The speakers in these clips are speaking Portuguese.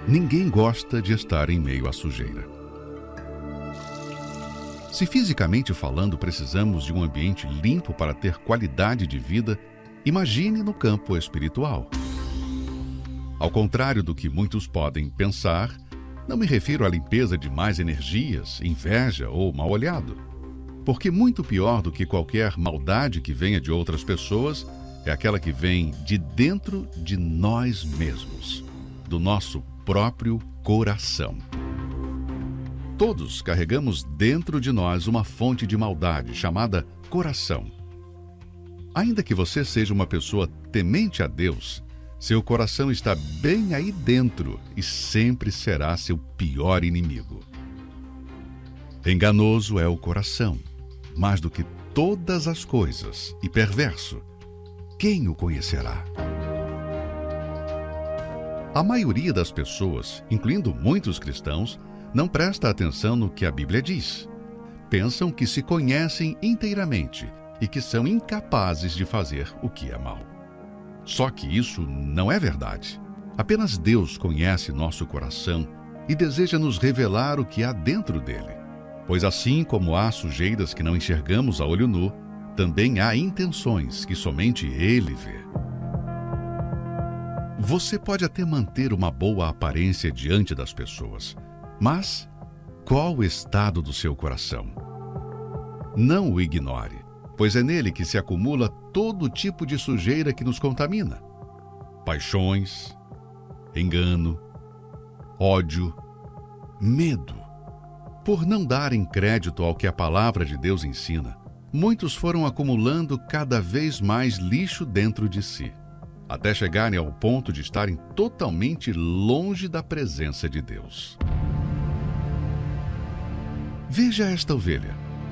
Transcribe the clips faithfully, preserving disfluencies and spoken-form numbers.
Ninguém gosta de estar em meio à sujeira. Se fisicamente falando precisamos de um ambiente limpo para ter qualidade de vida, imagine no campo espiritual. Ao contrário do que muitos podem pensar, não me refiro à limpeza de más energias, inveja ou mal-olhado. Porque muito pior do que qualquer maldade que venha de outras pessoas é aquela que vem de dentro de nós mesmos, do nosso próprio coração. Todos carregamos dentro de nós uma fonte de maldade chamada coração. Ainda que você seja uma pessoa temente a Deus, seu coração está bem aí dentro e sempre será seu pior inimigo. Enganoso é o coração, mais do que todas as coisas, e perverso. Quem o conhecerá? A maioria das pessoas, incluindo muitos cristãos, não presta atenção no que a Bíblia diz. Pensam que se conhecem inteiramente e que são incapazes de fazer o que é mal. Só que isso não é verdade. Apenas Deus conhece nosso coração e deseja nos revelar o que há dentro dele. Pois assim como há sujeiras que não enxergamos a olho nu, também há intenções que somente Ele vê. Você pode até manter uma boa aparência diante das pessoas, mas qual o estado do seu coração? Não o ignore, pois é nele que se acumula todo tipo de sujeira que nos contamina. Paixões, engano, ódio, medo. Por não darem crédito ao que a palavra de Deus ensina, muitos foram acumulando cada vez mais lixo dentro de si, até chegarem ao ponto de estarem totalmente longe da presença de Deus. Veja esta ovelha.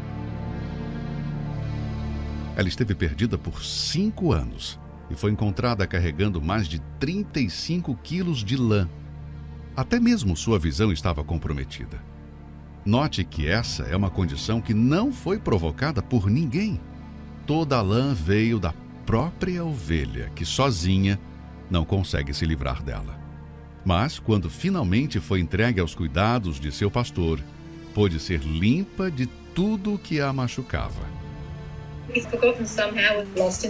Ela esteve perdida por cinco anos e foi encontrada carregando mais de trinta e cinco quilos de lã. Até mesmo sua visão estava comprometida. Note que essa é uma condição que não foi provocada por ninguém. Toda a lã veio da própria ovelha, que sozinha não consegue se livrar dela. Mas, quando finalmente foi entregue aos cuidados de seu pastor, pôde ser limpa de tudo o que a machucava.